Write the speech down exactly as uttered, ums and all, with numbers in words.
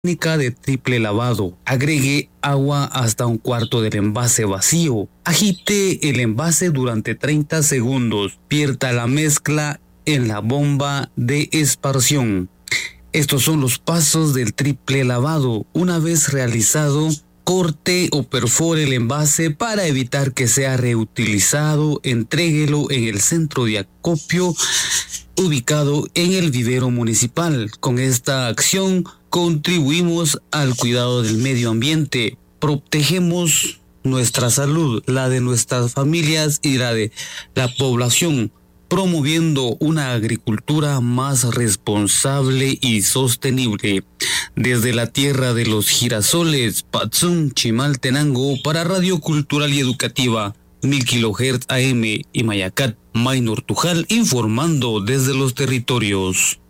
técnica de triple lavado. Agregue agua hasta un cuarto del envase vacío. Agite el envase durante treinta segundos. Vierta la mezcla en la bomba de esparción. Estos son los pasos del triple lavado. Una vez realizado, corte o perfore el envase para evitar que sea reutilizado. Entréguelo en el centro de acopio ubicado en el vivero municipal. Con esta acción contribuimos al cuidado del medio ambiente, protegemos nuestra salud, la de nuestras familias y la de la población, promoviendo una agricultura más responsable y sostenible. Desde la tierra de los girasoles, Patzum, Chimaltenango, para Radio Cultural y Educativa, mil kilohertz A M y Mayacat, Maynor Tujal, informando desde los territorios.